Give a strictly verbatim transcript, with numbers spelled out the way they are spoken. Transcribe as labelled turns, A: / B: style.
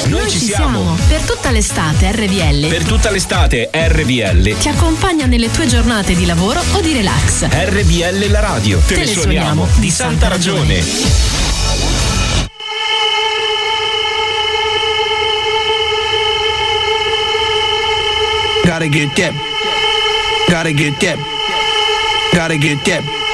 A: Noi, Noi ci siamo. siamo.
B: Per tutta l'estate R V L.
A: Per tutta l'estate R V L
B: ti accompagna nelle tue giornate di lavoro o di relax.
A: R V L la radio. Te, Te le suoniamo di santa ragione.
C: Gotta get that. Gotta get that. Gotta get that.